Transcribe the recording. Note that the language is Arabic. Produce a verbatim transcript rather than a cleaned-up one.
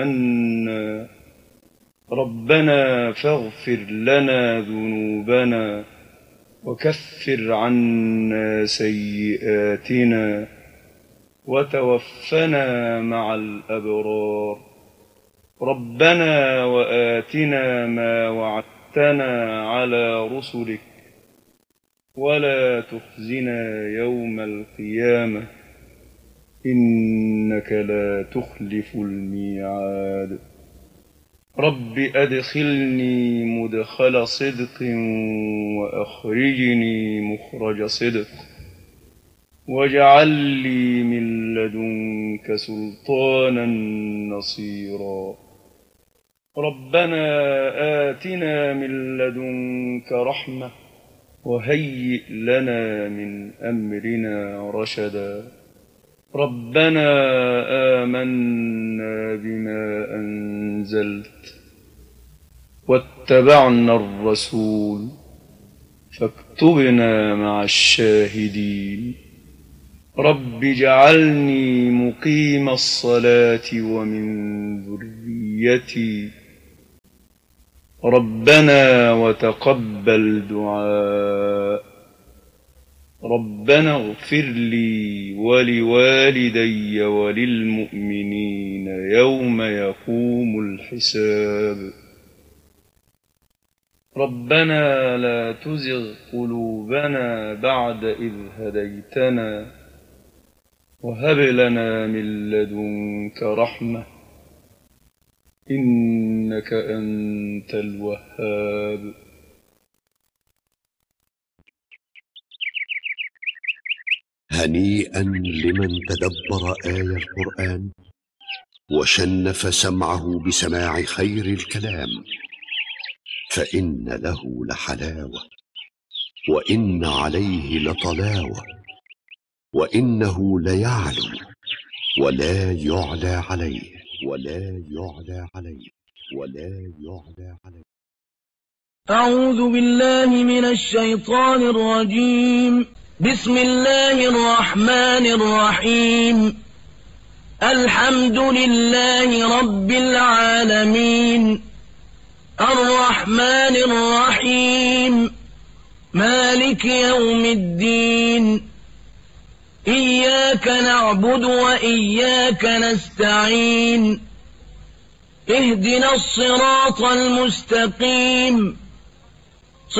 عنا ربنا فاغفر لنا ذنوبنا وكفر عنا سيئاتنا وتوفنا مع الأبرار. ربنا وآتنا ما وعدتنا على رسلك ولا تخزنا يوم القيامة إنك لا تخلف الميعاد. رب أدخلني مدخل صدق وأخرجني مخرج صدق واجعل لي من لدنك سلطانا نصيرا. ربنا آتنا من لدنك رحمة وهيئ لنا من أمرنا رشدا. ربنا آمنا بما أنزلت واتبعنا الرسول فاكتبنا مع الشاهدين. رب اجعلني مقيم الصلاة ومن ذريتي ربنا وتقبل دعاء. ربنا اغفر لي ولوالدي وللمؤمنين يوم يقوم الحساب. ربنا لا تزغ قلوبنا بعد إذ هديتنا وهب لنا من لدنك رحمة إنك أنت الوهاب. هنيئا لمن تدبر آي القرآن وشنف سمعه بسماع خير الكلام، فإن له لحلاوة وإن عليه لطلاوة، وإنه ليعلو ولا يعلى عليه ولا يعلى عليه ولا يعلى عليه. أعوذ بالله من الشيطان الرجيم. بسم الله الرحمن الرحيم. الحمد لله رب العالمين الرحمن الرحيم مالك يوم الدين. إياك نعبد وإياك نستعين. اهدنا الصراط المستقيم